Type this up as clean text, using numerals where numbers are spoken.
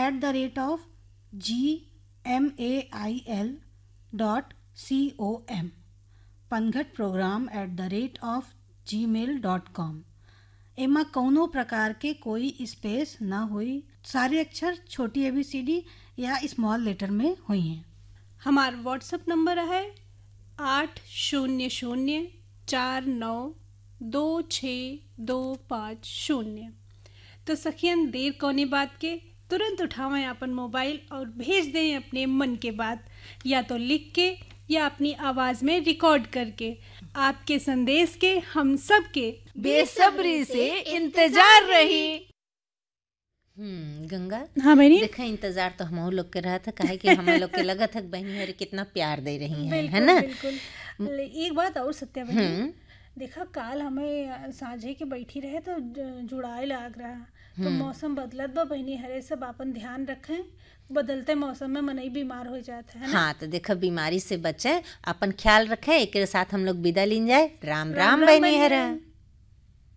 panghadprogram@gmail.com, panghadprogram@gmail.com। एमा कौनो प्रकार के कोई स्पेस ना हुई, सारे अक्षर छोटी ABCD या स्मॉल लेटर में हुई हैं। हमारा व्हाट्सएप नंबर है 8004926250। तो सखियन, देर कौनी बात के, तुरंत उठावें अपन मोबाइल और भेज दें अपने मन के बात, या तो लिख के या अपनी आवाज़ में रिकॉर्ड करके। आपके संदेश के हम सब के बेसब्री से इंतजार रही। गंगा, हाँ बहनी, देखा इंतजार तो हम लोग के रहा था, काहे कि हम लोग के लगा था बहनी हरे कितना प्यार दे रही हैं, है ना। बिल्कुल। एक बात और सत्या बहनी, देखा काल हमें साझे के बैठी रहे तो जुड़ाए लाग रहा, तो मौसम बदलत बा बहनी, हरे सब अपन ध्यान रखें, बदलते मौसम में मनई बीमार हो जाता है ना। हाँ, तो देखो बीमारी से बचे, अपन ख्याल रखे। एक साथ हम लोग विदा लीन जाए। राम राम बहनी हरा।